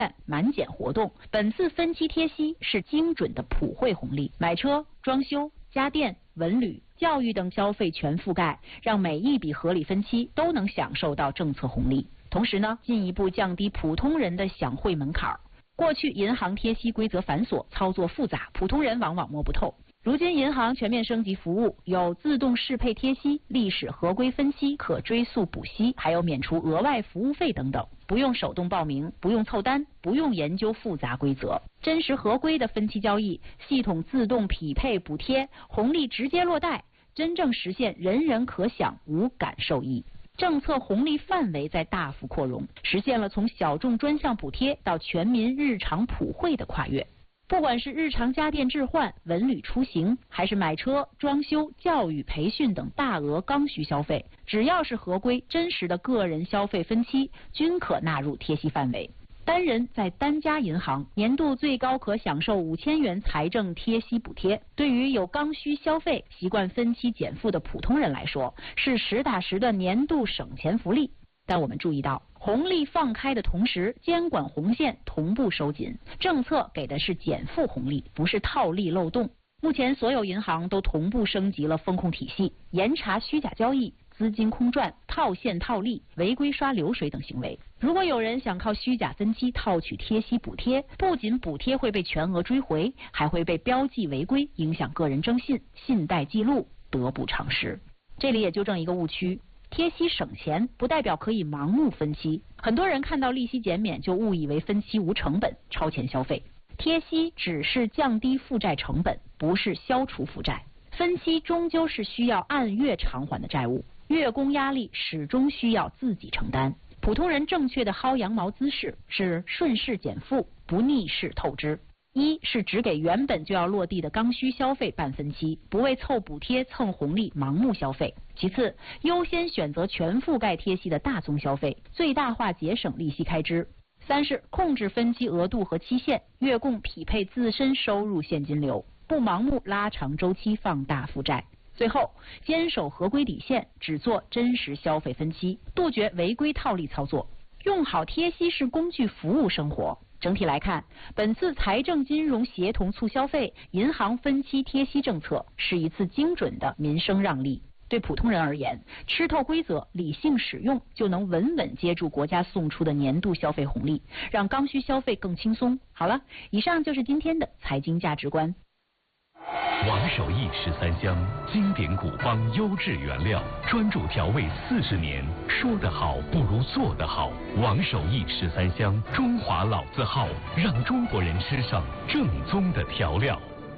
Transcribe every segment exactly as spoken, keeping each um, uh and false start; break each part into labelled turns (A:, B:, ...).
A: 满减活动。本次分期贴息是精准的普惠红利，买车、装修、家电、文旅、教育等消费全覆盖，让每一笔合理分期都能享受到政策红利。同时呢，进一步降低普通人的享惠门槛。过去银行贴息规则繁琐，操作复杂，普通人往往摸不透。如今银行全面升级服务，有自动适配贴息、历史合规分期、可追溯补息，还有免除额外服务费等等，不用手动报名，不用凑单，不用研究复杂规则，真实合规的分期交易，系统自动匹配补贴，红利直接落袋，真正实现人人可享、无感受益。政策红利范围在大幅扩容，实现了从小众专项补贴到全民日常普惠的跨越。不管是日常家电置换、文旅出行，还是买车、装修、教育培训等大额刚需消费，只要是合规真实的个人消费分期，均可纳入贴息范围。单人在单家银行年度最高可享受五千元财政贴息补贴，对于有刚需消费、习惯分期减负的普通人来说，是实打实的年度省钱福利。但我们注意到，红利放开的同时，监管红线同步收紧，政策给的是减负红利，不是套利漏洞。目前所有银行都同步升级了风控体系，严查虚假交易、资金空转、套现套利、违规刷流水等行为。如果有人想靠虚假分期套取贴息补贴，不仅补贴会被全额追回，还会被标记违规，影响个人征信、信贷记录，得不偿失。这里也纠正一个误区，贴息省钱不代表可以盲目分期，很多人看到利息减免就误以为分期无成本，超前消费。贴息只是降低负债成本，不是消除负债。分期终究是需要按月偿还的债务，月供压力始终需要自己承担。普通人正确的薅羊毛姿势是顺势减负，不逆势透支。一是只给原本就要落地的刚需消费办分期，不为凑补贴蹭红利盲目消费。其次，优先选择全覆盖贴息的大宗消费，最大化节省利息开支。三是控制分期额度和期限，月供匹配自身收入现金流，不盲目拉长周期放大负债。最后，坚守合规底线，只做真实消费分期，杜绝违规套利操作，用好贴息是工具，服务生活。整体来看，本次财政金融协同促消费、银行分期贴息政策是一次精准的民生让利。对普通人而言，吃透规则、理性使用，就能稳稳接住国家送出的年度消费红利，让刚需消费更轻松。好了，以上就是今天的财经价值观。
B: 王守义十三香，经典古方优质原料，专注调味四十年，说得好不如做得好。王守义十三香，中华老字号，让中国人吃上正宗的调料。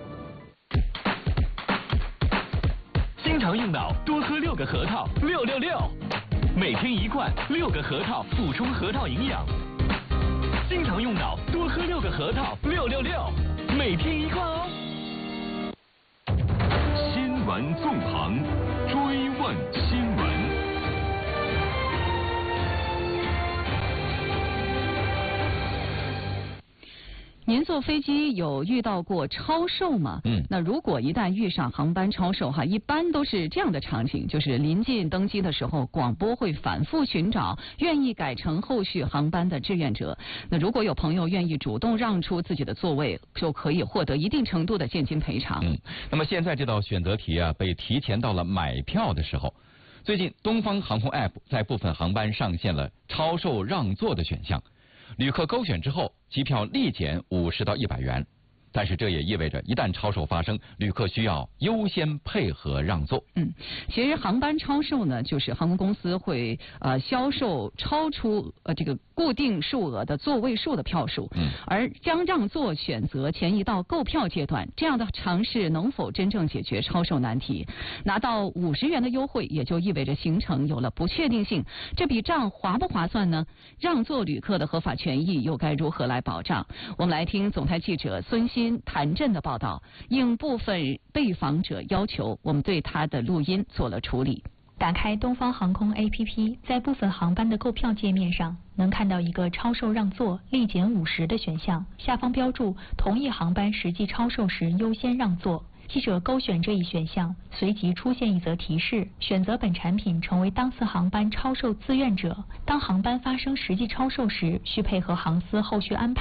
B: 经常用脑，多喝六个核桃，六六六，每天一罐，六个核桃，补充核桃营养。经常用脑，多喝六个核桃，六六六，每天一罐哦。新闻纵横，追问新闻。
C: 您坐飞机有遇到过超售吗？嗯，那如果一旦遇上航班超售哈，一般都是这样的场景，就是临近登机的时候，广播会反复寻找愿意改乘后续航班的志愿者。那如果有朋友愿意主动让出自己的座位，就可以获得一定程度的现金赔偿。
D: 嗯，那么现在这道选择题啊，被提前到了买票的时候。最近，东方航空 App 在部分航班上线了超售让座的选项。旅客勾选之后，机票立减五十到一百元，但是这也意味着一旦超售发生，旅客需要优先配合让座。
C: 嗯，其实航班超售呢，就是航空公司会呃销售超出呃这个固定数额的座位数的票数，嗯，而将让座选择前移到购票阶段，这样的尝试能否真正解决超售难题？拿到五十元的优惠，也就意味着行程有了不确定性，这笔账划不划算呢？让座旅客的合法权益又该如何来保障？我们来听总台记者孙鑫、谭震的报道。应部分被访者要求，我们对他的录音做了处理。
E: 打开东方航空 A P P， 在部分航班的购票界面上，能看到一个超售让座立减五十的选项，下方标注同一航班实际超售时优先让座。记者勾选这一选项，随即出现一则提示：选择本产品成为当次航班超售自愿者，当航班发生实际超售时，需配合航司后续安排。